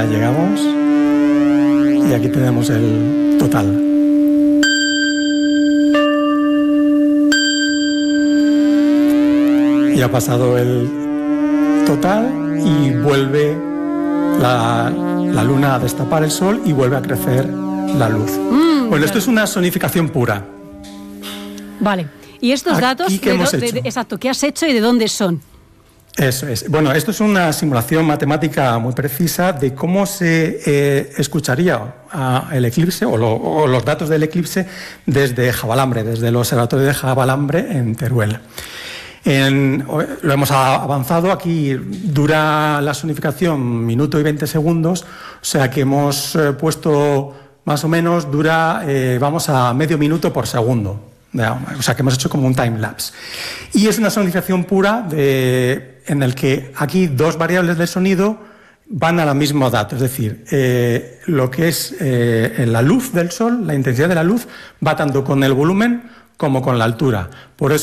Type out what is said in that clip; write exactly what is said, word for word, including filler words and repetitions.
ya llegamos y aquí tenemos el total. Y ha pasado el total y vuelve la, la luna a destapar el sol y vuelve a crecer la luz. Mm, bueno, claro. Esto es una sonificación pura. Vale. ¿Y estos Aquí, datos? ¿qué de, hemos de, hecho? de, exacto, ¿qué has hecho y de dónde son? Eso es. Bueno, esto es una simulación matemática muy precisa de cómo se eh, escucharía a el eclipse o, lo, o los datos del eclipse desde Javalambre, desde el observatorio de Javalambre en Teruel. En, lo hemos avanzado, aquí dura la sonificación minuto y veinte segundos, o sea que hemos eh, puesto más o menos, dura, eh, vamos a medio minuto por segundo, o sea que hemos hecho como un time lapse. Y es una sonificación pura de, en el que aquí dos variables del sonido van al mismo dato, es decir, eh, lo que es eh, la luz del sol, la intensidad de la luz, va tanto con el volumen como con la altura. Por eso